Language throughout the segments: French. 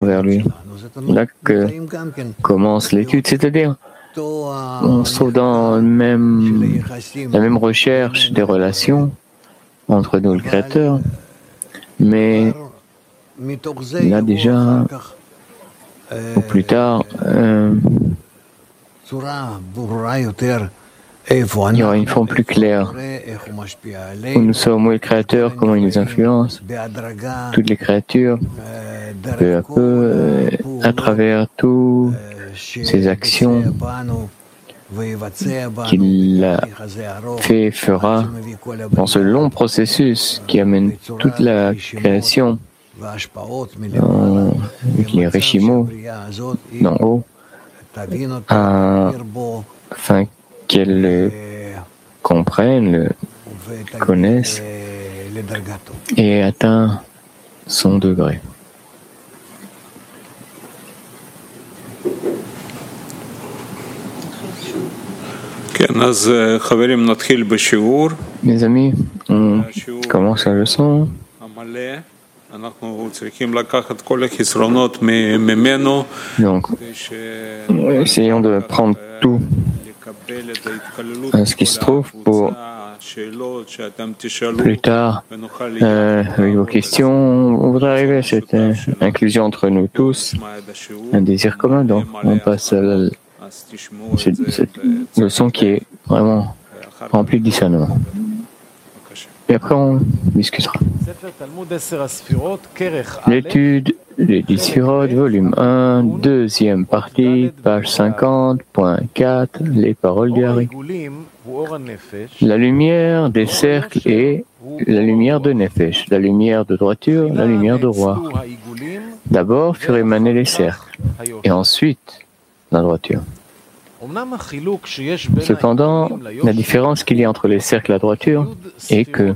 vers lui. Là que commence l'étude, c'est-à-dire on se trouve dans la même recherche des relations entre nous et le Créateur, mais là déjà, ou plus tard, il y aura une forme plus claire où nous sommes, où le Créateur, comment il nous influence, toutes les créatures, peu à peu, à travers toutes ces actions qu'il a fait, fera, dans ce long processus qui amène toute la création, avec les Rishimos, d'en haut, afin qu'elles le comprennent, le connaissent et atteignent son degré. Mes amis, on commence la leçon. Donc, essayons de prendre tout ce qui se trouve pour plus tard, avec vos questions, on voudrait arriver à cette inclusion entre nous tous, un désir commun. Donc, on passe à cette leçon qui est vraiment remplie de discernement. Et après, on discutera. L'étude des 10 Sphirot, volume 1, deuxième partie, page 50.4, les paroles du Hari. La lumière des cercles est la lumière de Nefesh, la lumière de droiture, la lumière de roi. D'abord furent émanés les cercles, et ensuite la droiture. Cependant, la différence qu'il y a entre les cercles et la droiture est que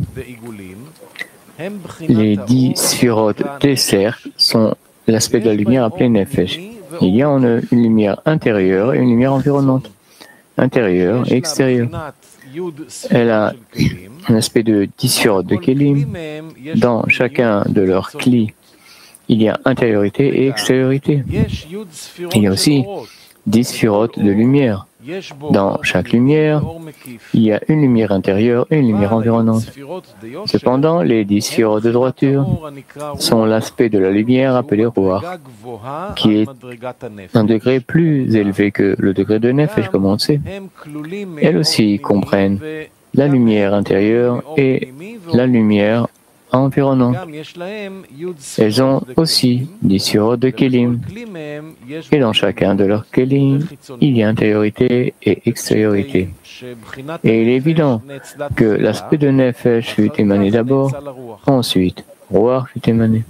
les 10 Sphirot des cercles sont l'aspect de la lumière appelée Nefesh. Il y a en eux une lumière intérieure et une lumière environnante, intérieure et extérieure. Elle a un aspect de 10 Sphirot de Kélim. Dans chacun de leurs Kli, il y a intériorité et extériorité. Il y a aussi 10 Sphirot de lumière. Dans chaque lumière, il y a une lumière intérieure et une lumière environnante. Cependant, les 10 Sphirot de droiture sont l'aspect de la lumière appelée Ruach, qui est un degré plus élevé que le degré de Nefesh, comme on le sait. Elles aussi comprennent la lumière intérieure et la lumière environnante. Elles ont aussi 10 Sphirot de Kélim. Et dans chacun de leurs Kélim, il y a intériorité et extériorité. Et il est évident que l'aspect de Nefesh fut émané d'abord, ensuite, Ruach fut émané.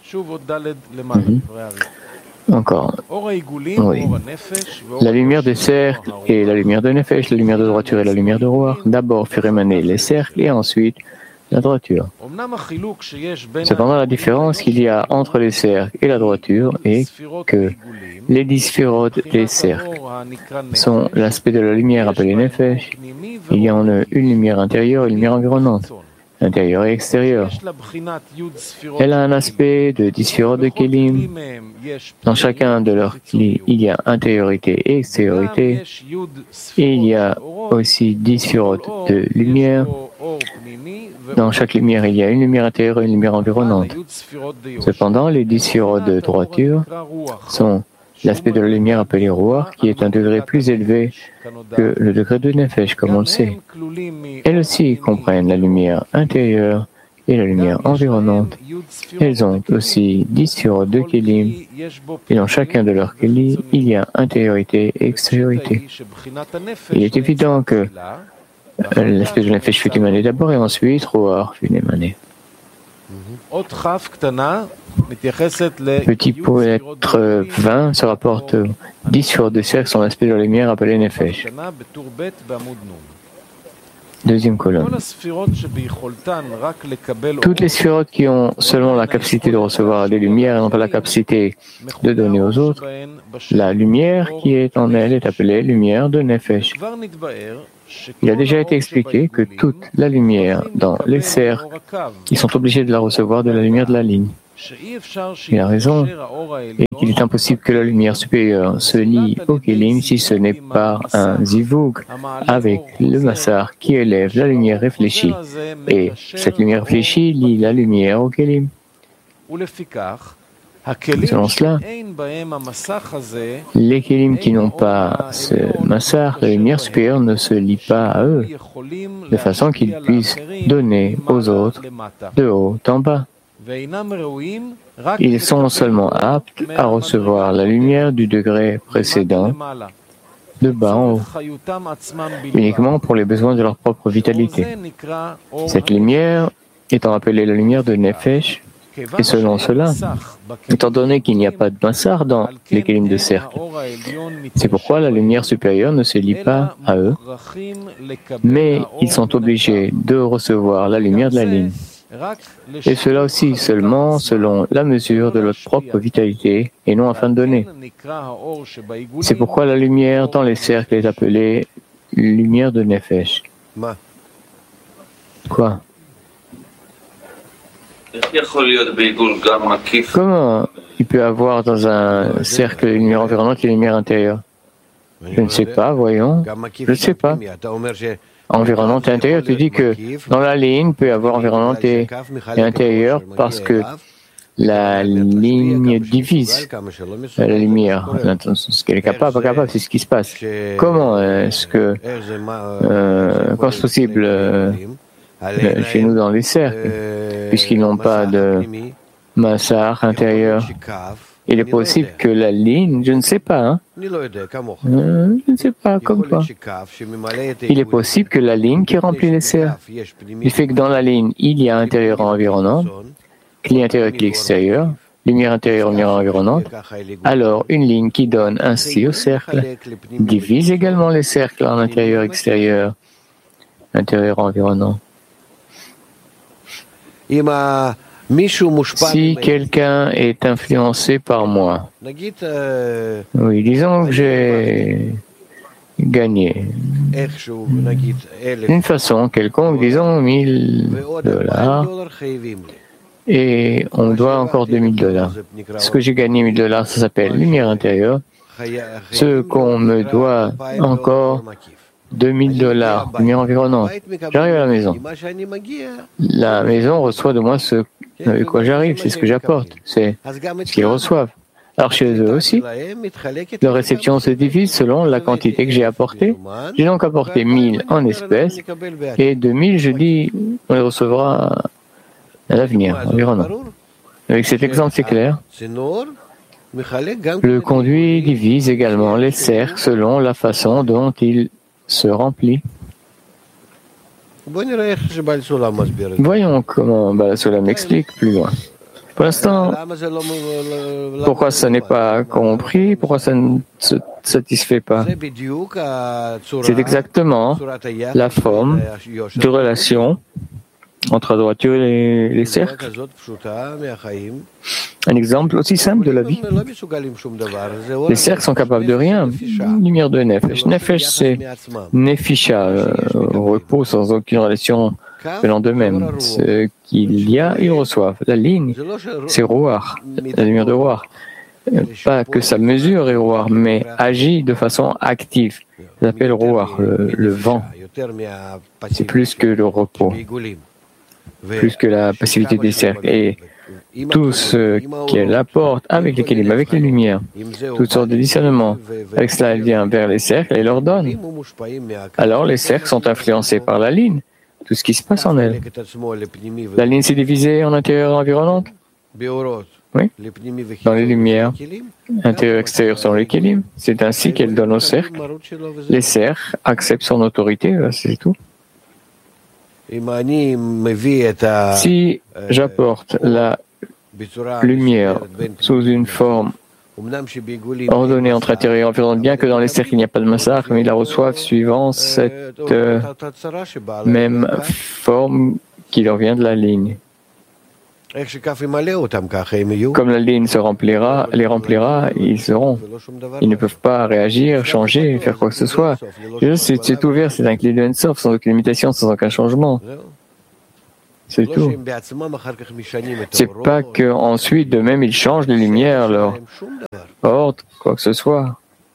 Encore. Oui. La lumière des cercles et la lumière de Nefesh, la lumière de droiture et la lumière de Ruach, d'abord furent émanées les cercles et ensuite la droiture. Cependant, la différence qu'il y a entre les cercles et la droiture est que les 10 Sphirot des cercles sont l'aspect de la lumière appelée Nefesh. Il y a en eux une lumière intérieure et une lumière environnante, intérieure et extérieure. Elle a un aspect de 10 Sphirot de Kélim. Dans chacun de leurs Kli, il y a intériorité et extériorité. Et il y a aussi 10 Sphirot de lumière. Dans chaque lumière, il y a une lumière intérieure et une lumière environnante. Cependant, les 10 Sphirot de droiture sont l'aspect de la lumière appelée Ruach, qui est un degré plus élevé que le degré de Nefesh, comme on le sait. Elles aussi comprennent la lumière intérieure et la lumière environnante. Elles ont aussi 10 Sphirot de Kélim, et dans chacun de leurs Kélim, il y a intériorité et extériorité. Il est évident que l'aspect de Nefesh fut émané d'abord et ensuite Ruach fut émané. Petit pour être 20 se rapporte 10 Sphirot de cercle sont l'aspect de la lumière appelée Nefesh. Deuxième colonne. Toutes les Sphirot qui ont seulement la capacité de recevoir des lumières et n'ont pas la capacité de donner aux autres, la lumière qui est en elles est appelée lumière de Nefesh. Il a déjà été expliqué que toute la lumière dans les cercles, ils sont obligés de la recevoir de la lumière de la ligne. Il a raison, et qu'il est impossible que la lumière supérieure se lie au Kélim si ce n'est pas un zivug avec le Massar qui élève la lumière réfléchie. Et cette lumière réfléchie lie la lumière au Kélim. Selon cela, les Kélim qui n'ont pas ce Massar, la lumière supérieure ne se lie pas à eux, de façon qu'ils puissent donner aux autres de haut en bas. Ils sont seulement aptes à recevoir la lumière du degré précédent, de bas en haut, uniquement pour les besoins de leur propre vitalité. Cette lumière étant appelée la lumière de Nefesh, et selon cela, étant donné qu'il n'y a pas de Massar dans les Kélim de cercle, c'est pourquoi la lumière supérieure ne se lie pas à eux, mais ils sont obligés de recevoir la lumière de la ligne. Et cela aussi seulement selon la mesure de leur propre vitalité et non afin de donner. C'est pourquoi la lumière dans les cercles est appelée lumière de Nefesh. Quoi? Comment il peut y avoir dans un cercle une lumière environnante et une lumière intérieure? Je ne sais pas, voyons. Je ne sais pas. Environnante et intérieure, tu dis que dans la ligne, il peut y avoir environnante et intérieure parce que la ligne divise la lumière. Ce qu'elle est capable, pas capable, c'est ce qui se passe. Comment est-ce que, quand c'est possible chez nous dans les cercles, puisqu'ils n'ont pas de Massar intérieur? Il est possible que la ligne, je ne sais pas, hein? Je ne sais pas, comme quoi. Il est possible que la ligne qui remplit les cercles, il fait que dans la ligne, il y a intérieur environnant, cli intérieur, cli extérieur, lumière intérieure, lumière environnante. Alors, une ligne qui donne ainsi au cercle divise également les cercles en intérieur, extérieur, intérieur, environnant. Si quelqu'un est influencé par moi, oui, disons que j'ai gagné d'une façon quelconque, disons $1000, et on doit encore $2000. Ce que j'ai gagné $1000, ça s'appelle lumière intérieure. Ce qu'on me doit encore $2000, lumière environnante. J'arrive à la maison. La maison reçoit de moi ce avec quoi j'arrive, c'est ce que j'apporte, c'est ce qu'ils reçoivent. Alors chez eux aussi, leur réception se divise selon la quantité que j'ai apportée. J'ai donc apporté 1000 en espèces et 2000, je dis, on les recevra à l'avenir, environnant. Avec cet exemple, c'est clair. Le conduit divise également les cercles selon la façon dont il se remplit. Voyons comment Baal Sulam explique plus loin. Pour l'instant, pourquoi ça n'est pas compris, pourquoi ça ne se satisfait pas? C'est exactement la forme de relation entre la droiture et les cercles. Un exemple aussi simple de la vie. Les cercles sont capables de rien. Lumière de Nefesh. Nefesh, c'est Nefisha, repos sans aucune relation venant d'eux-mêmes. Ce qu'il y a, ils reçoivent. La ligne, c'est Roar, la lumière de Roar. Pas que ça mesure Roar, mais agit de façon active. Ça s'appelle Roar, le vent. C'est plus que le repos, plus que la passivité des cercles. Et tout ce qu'elle apporte avec les Kélim, avec les lumières, toutes sortes de discernements, avec cela elle vient vers les cercles et leur donne. Alors les cercles sont influencés par la ligne, tout ce qui se passe en elle. La ligne s'est divisée en intérieur et environnante. Oui, dans les lumières, intérieur et extérieur sont les Kélim. C'est ainsi qu'elle donne aux cercles. Les cercles acceptent son autorité, c'est tout. Si j'apporte la lumière sous une forme ordonnée entre intérieur et environnant, bien que dans les cercles il n'y a pas de massacre, mais ils la reçoivent suivant cette même forme qui leur vient de la ligne. Comme la ligne se remplira, les remplira, ils seront. Ils ne peuvent pas réagir, changer, faire quoi que ce soit. C'est ouvert, c'est un clé de Ensof, sans aucune limitation, sans aucun changement. C'est tout. C'est pas qu'ensuite, de même, ils changent les lumières, leur ordre, quoi que ce soit.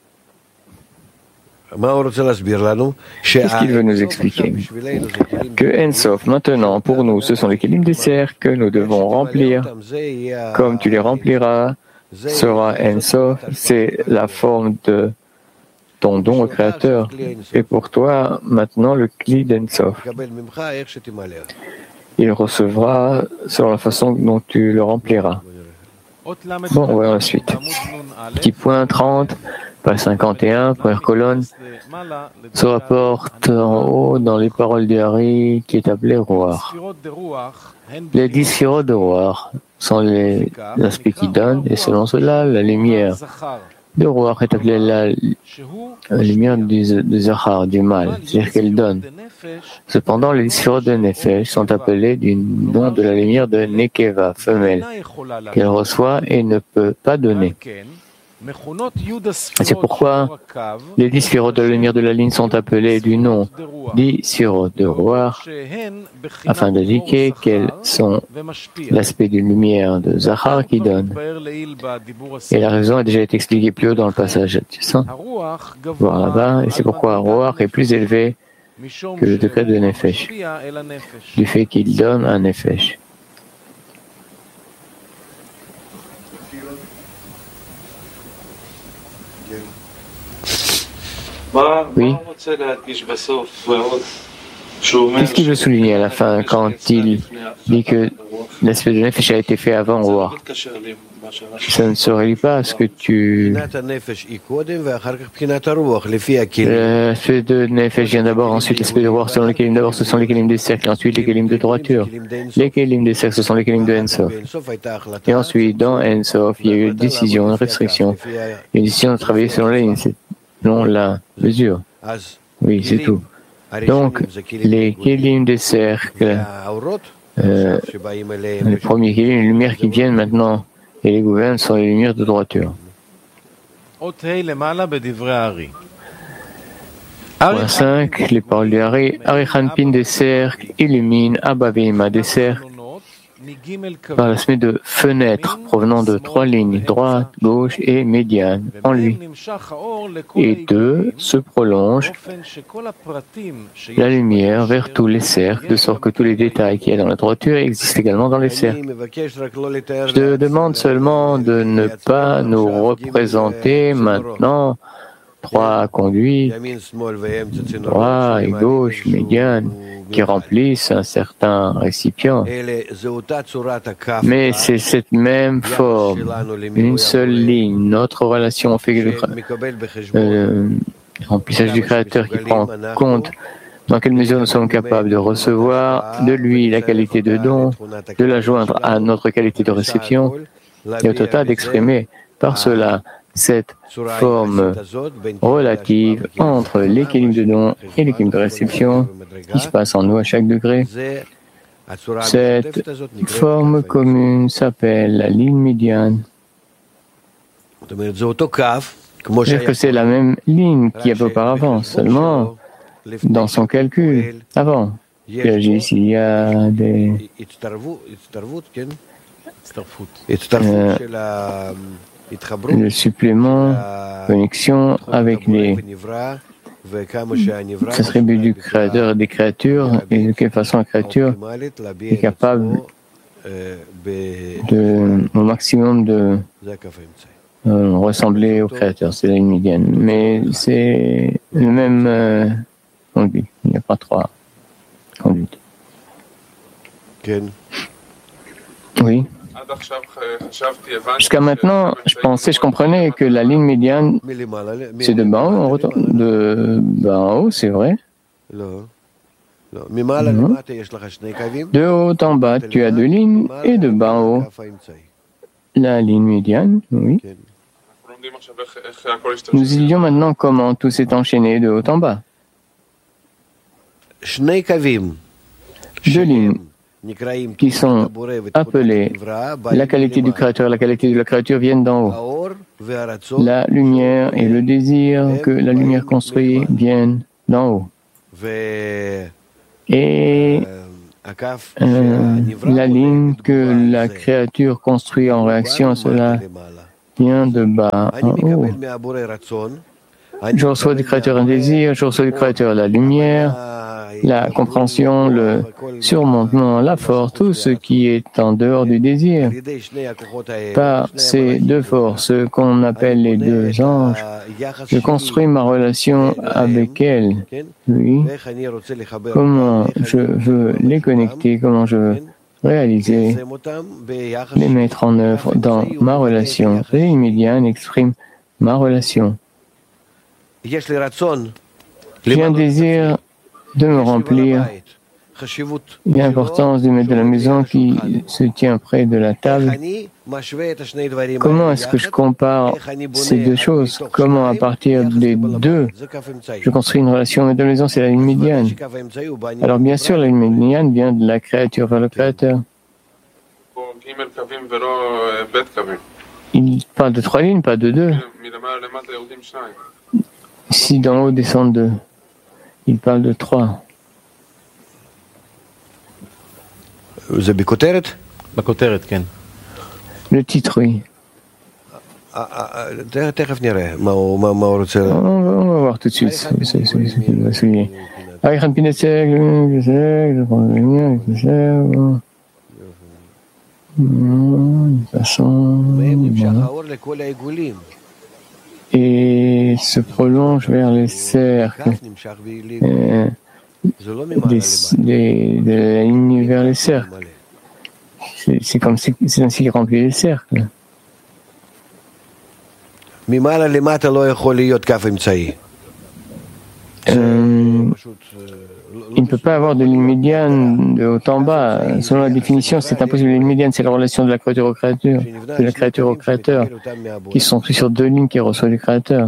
Qu'est-ce qu'il veut nous expliquer? Que Ensof, maintenant, pour nous, ce sont les kelim des cercles que nous devons remplir. Comme tu les rempliras, sera Ensof, c'est la forme de ton don au Créateur. Et pour toi, maintenant, le kli d'Ensof. Il recevra selon la façon dont tu le rempliras. Bon, voyons la suite. Petit point 30, page 51, première colonne, se rapporte en haut dans les paroles du Hari qui est appelé Roar. Les 10 sphirot de Roar sont les aspects qui donnent, et selon cela, la lumière de Roar est appelée la lumière du Zachar, du mal, c'est-à-dire qu'elle donne. Cependant, les sphirot de Nefesh sont appelées du nom de la lumière de Nekeva, femelle, qu'elle reçoit et ne peut pas donner. C'est pourquoi les 10 sphirot de la lumière de la ligne sont appelées du nom 10 sphirot de Roar, afin d'indiquer qu'elles sont l'aspect d'une lumière de Zachar qui donne. Et la raison a déjà été expliquée plus haut dans le passage. Tu sens? Voir là-bas, et c'est pourquoi Roar est plus élevé que le degré de Nefesh, du fait qu'il donne un Nefesh. Oui. Qu'est-ce qu'il veut souligner à la fin quand il dit que l'aspect de Nefesh a été fait avant Roar? Ça ne se relie pas à ce que tu... L'aspect de Nefesh vient d'abord, ensuite l'aspect de Roar selon les kelim. D'abord ce sont les kelim des cercles, ensuite les kelim de droiture. Les kelim des cercles, ce sont les kelim de Ensof. Et ensuite, dans Ensof, il y a eu une décision, une restriction, une décision de travailler selon la ligne, selon la mesure. Oui, c'est tout. Donc, les kelim des cercles, les premiers kelim, les lumières qui viennent maintenant et les gouvernent sont les lumières de droiture. Point 5, les paroles du Hari. Hari Hanpin des cercles illumine Abba Veima des cercles par la suite de fenêtres provenant de 3 lignes, droite, gauche et médiane, en lui. Et 2 se prolonge la lumière vers tous les cercles, de sorte que tous les détails qu'il y a dans la droiture existent également dans les cercles. Je te demande seulement de ne pas nous représenter maintenant 3 conduites, droite et gauche, médiane, qui remplissent un certain récipient. Mais c'est cette même forme, une seule ligne, notre relation fait le remplissage du Créateur qui prend compte dans quelle mesure nous sommes capables de recevoir de lui la qualité de don, de la joindre à notre qualité de réception, et au total d'exprimer par cela cette forme relative entre les kelim de don et les kelim de réception qui se passe en nous à chaque degré. Cette forme commune s'appelle la ligne médiane. C'est-à-dire que c'est la même ligne qu'il y avait auparavant, seulement dans son calcul avant. Il y a des... le supplément, connexion avec les attributs du Créateur et des créatures, et de quelle façon la créature est capable au maximum de ressembler au Créateur. C'est la ligne médiane. Mais c'est le même conduit. Il n'y a pas 3 conduites. Oui. Jusqu'à maintenant, je comprenais que la ligne médiane, c'est de bas en haut, de bas en haut, c'est vrai. Non. De haut en bas, tu as 2 lignes, et de bas en haut, la ligne médiane, oui. Nous étudions maintenant comment tout s'est enchaîné de haut en bas. 2 lignes qui sont appelées la qualité du Créateur et la qualité de la créature viennent d'en haut. La lumière et le désir que la lumière construit viennent d'en haut. Et La ligne que la créature construit en réaction à cela vient de bas en haut. Je reçois du Créateur un désir, je reçois du Créateur la lumière, la compréhension, le surmontement, la force, tout ce qui est en dehors du désir. Par ces deux forces, ce qu'on appelle les deux anges, je construis ma relation avec elles. Oui. Comment je veux les connecter, comment je veux réaliser, les mettre en œuvre dans ma relation. Les médiane exprime ma relation. J'ai un désir de me remplir. L'importance du maître de la maison qui se tient près de la table. Comment est-ce que je compare ces deux choses? Comment, à partir des deux, je construis une relation au maître de la maison? C'est la ligne médiane. Alors, bien sûr, la ligne médiane vient de la créature vers le créateur. Il parle de 3 lignes, pas de 2. Si d'en haut descendent 2, il parle de 3. Le titre, oui. On va voir tout de suite ce qu'il va souligner. Et se prolonge vers les cercles, de la ligne vers les cercles. C'est ainsi qu'il remplit les cercles. Il ne peut pas avoir de ligne médiane de haut en bas. Selon la définition, c'est impossible. La ligne médiane, c'est la relation de la créature au créateur, de la créature au créateur, qui sont pris sur 2 lignes qui reçoit du créateur.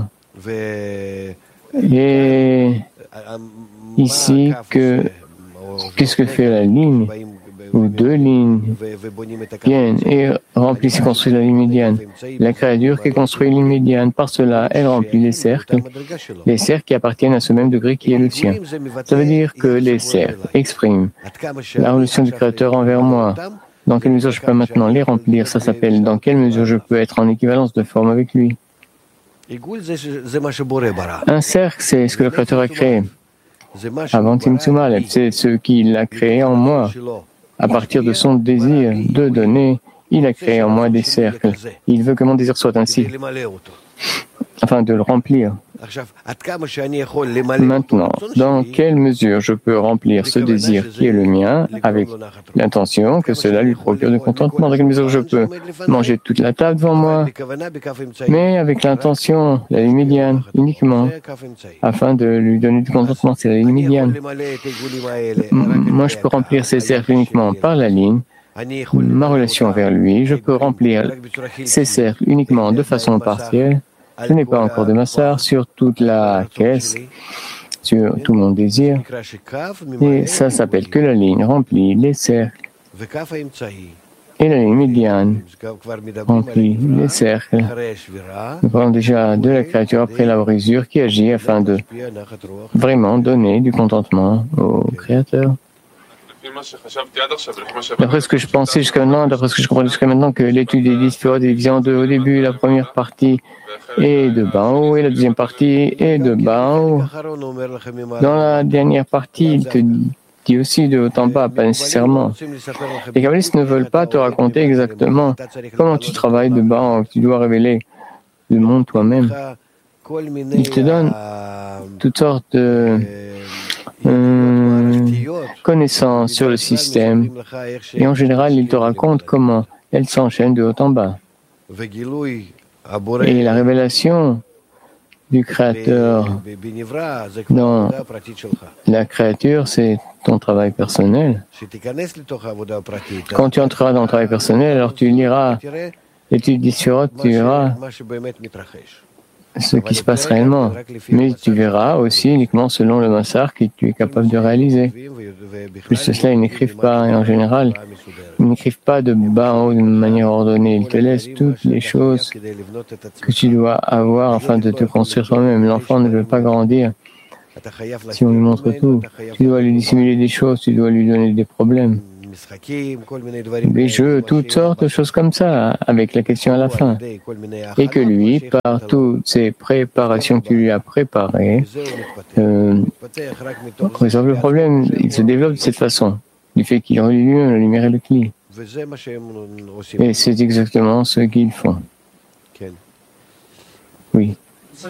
Et ici, qu'est-ce que fait la ligne, où 2 lignes viennent et remplissent et construisent la ligne médiane? La créature qui construit la ligne médiane, par cela, elle remplit les cercles qui appartiennent à ce même degré qui est le sien. Ça veut dire que les cercles expriment la relation du créateur envers moi. Dans quelle mesure je peux maintenant les remplir? Ça s'appelle dans quelle mesure je peux être en équivalence de forme avec lui. Un cercle, c'est ce que le créateur a créé. Avant Tzimtzum Aleph, c'est ce qu'il a créé en moi. À partir de son désir de donner, il a créé en moi des cercles. Il veut que mon désir soit ainsi, afin de le remplir. Maintenant, dans quelle mesure je peux remplir ce désir qui est le mien avec l'intention que cela lui procure du contentement? Dans quelle mesure je peux manger toute la table devant moi, mais avec l'intention, la ligne médiane, uniquement, afin de lui donner du contentement? C'est la ligne médiane. Moi, je peux remplir ces cercles uniquement par la ligne, ma relation vers lui. Je peux remplir ces cercles uniquement de façon partielle. Je n'ai pas encore de massar sur toute la caisse, sur tout mon désir. Et ça s'appelle que la ligne remplit les cercles. Et la ligne médiane remplit les cercles. Nous parlons déjà de la créature après la brisure qui agit afin de vraiment donner du contentement au Créateur. D'après ce que je pensais jusqu'à maintenant, d'après ce que je comprenais jusqu'à maintenant, que l'étude des 10 est divisée en 2. Au début, la première partie est de bas en haut et la deuxième partie est de bas en haut. Dans la dernière partie, il te dit aussi de haut en bas, pas nécessairement. Les kabbalistes ne veulent pas te raconter exactement comment tu travailles de bas en haut. Tu dois révéler le monde toi-même. Ils te donnent toutes sortes de connaissances sur le système et en général ils te racontent comment elles s'enchaînent de haut en bas. Et la révélation du Créateur dans la créature, c'est ton travail personnel. Quand tu entreras dans le travail personnel, alors tu liras l'étude d'Isfirot, tu verras ce qui se passe réellement. Mais tu verras aussi uniquement selon le massar que tu es capable de réaliser. Plus que cela, ils n'écrivent pas, et en général, ils n'écrivent pas de bas en haut d'une manière ordonnée. Ils te laissent toutes les choses que tu dois avoir afin de te construire toi-même. L'enfant ne veut pas grandir Si on lui montre tout, tu dois lui dissimuler des choses, tu dois lui donner des problèmes, des jeux, toutes sortes de choses comme ça, avec la question à la fin. Et que lui, par toutes ces préparations que tu lui as préparées, résolve le problème. Il se développe de cette façon, du fait qu'il relie lui-même la lumière et le cli. Et c'est exactement ce qu'ils font. Oui. Ce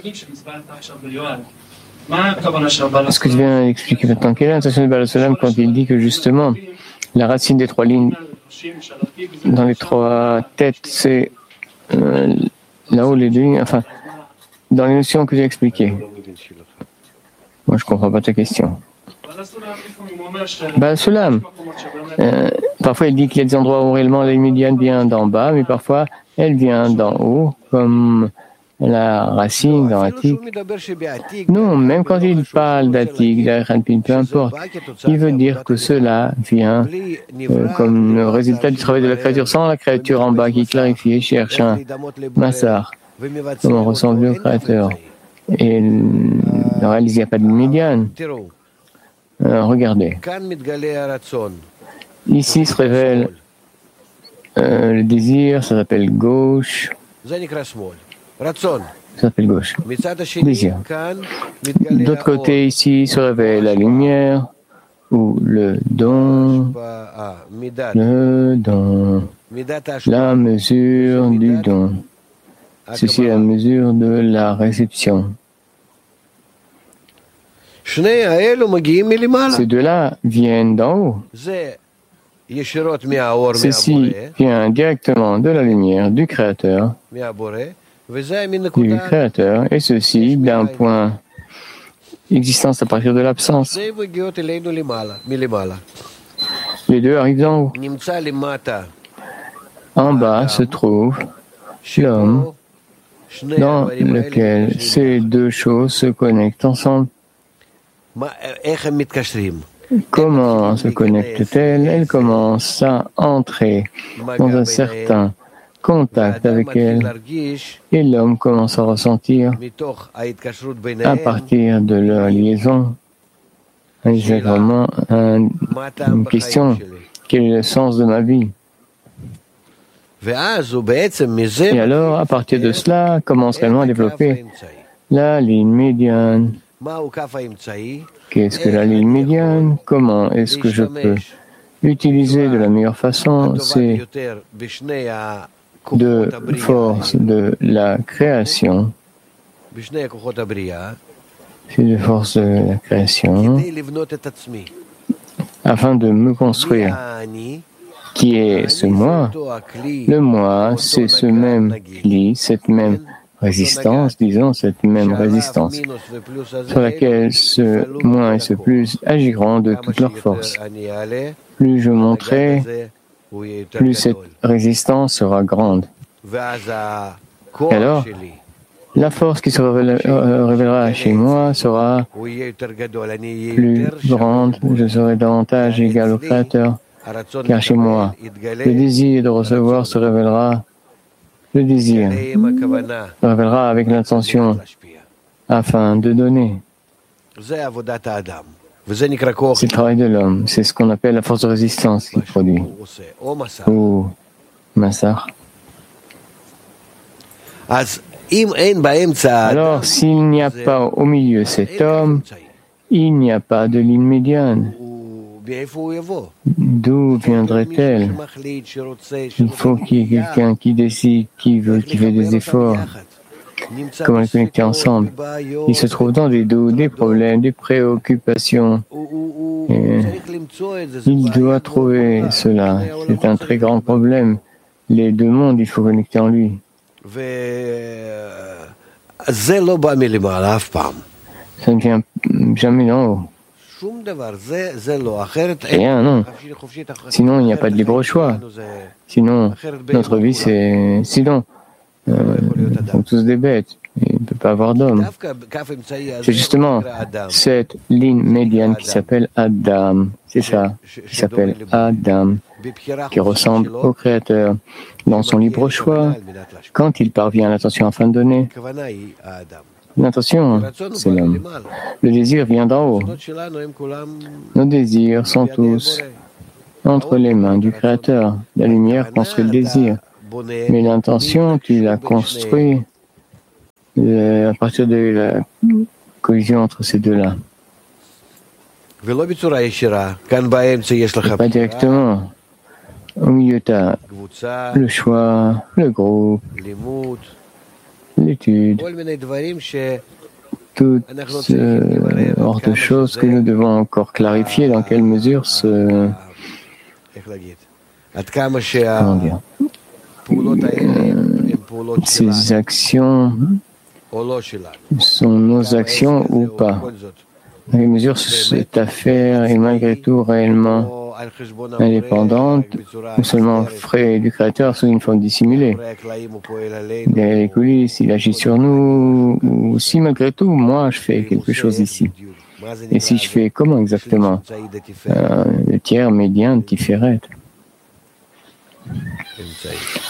que tu viens d'expliquer maintenant, quelle est l'intention de Baal HaSulam quand il dit que justement, la racine des trois lignes dans les trois têtes, c'est là-haut les deux lignes, enfin, dans les notions que j'ai expliquées. Moi, je ne comprends pas ta question. Baal HaSulam, parfois il dit qu'il y a des endroits où réellement la médiane vient d'en bas, mais parfois elle vient d'en haut, comme la racine dans Atik. Non, même quand il parle d'Atik, d'Aranpin, peu importe, il veut dire que cela vient comme le résultat du travail de la créature, sans la créature en bas qui clarifie et cherche un massar, comment ressembler au créateur. Et en réalité, il n'y a pas de médiane. Regardez. Ici se révèle le désir, ça s'appelle gauche. Ça s'appelle gauche. Désir. D'autre côté, ici se révèle la lumière ou le don. Le don. La mesure du don. Ceci est la mesure de la réception. Ces deux-là viennent d'en haut. Ceci vient directement de la lumière du Créateur, et ceci d'un point existence à partir de l'absence. Les deux arrivent d'en haut. En bas se trouve l'homme dans lequel ces deux choses se connectent ensemble. Comment se connecte-t-elle? Elle commence à entrer dans un certain contact avec elle et l'homme commence à ressentir à partir de leur liaison. C'est vraiment une question. Quel est le sens de ma vie? Et alors, à partir de cela, commence réellement à développer la ligne médiane. Qu'est-ce que la ligne médiane? Comment est-ce que je peux l'utiliser de la meilleure façon? C'est de force de la création. C'est de force de la création afin de me construire. Qui est ce moi? Le moi, c'est ce même cli, cette même résistance, disons, cette même résistance, sur laquelle ce moins et ce plus agiront de toute leur force. Plus je monterai, plus cette résistance sera grande. Et alors, la force qui se révélera chez moi sera plus grande, je serai davantage égal au Créateur, car chez moi, le désir de recevoir se révélera. Le désir se révélera avec l'intention afin de donner. C'est le travail de l'homme. C'est ce qu'on appelle la force de résistance qu'il produit. Ou massar. Alors, s'il n'y a pas au milieu cet homme, il n'y a pas de ligne médiane. D'où viendrait-elle? Il faut qu'il y ait quelqu'un qui décide, qui fait des efforts. Comment les connecter ensemble? Ils se trouvent dans des doutes, des problèmes, des préoccupations. Et il doit trouver cela. C'est un très grand problème. Les deux mondes, il faut connecter en lui. Ça ne vient jamais d'en haut. Rien, non. Sinon, il n'y a pas de libre choix. Sinon, notre vie, c'est... Sinon, nous sommes tous des bêtes. Il ne peut pas avoir d'homme. C'est justement cette ligne médiane qui s'appelle Adam. C'est ça, qui s'appelle Adam, qui ressemble au Créateur. Dans son libre choix, quand il parvient à l'attention afin de donner, L'intention, c'est l'homme. Le désir vient d'en haut. Nos désirs sont tous entre les mains du Créateur. La lumière construit le désir. Mais l'intention, tu la construis à partir de la collision entre ces deux-là. Pas directement. Au milieu, tu as le choix, le groupe, l'étude, toutes sortes de choses que nous devons encore clarifier dans quelle mesure ces actions sont nos actions ou pas. Dans quelle mesure cette affaire est malgré tout réellement indépendante ou seulement frais du Créateur sous une forme dissimulée. Derrière les coulisses, il agit sur nous, ou si malgré tout, moi, je fais quelque chose ici. Et si je fais comment exactement? Le tiers médian Tiferet.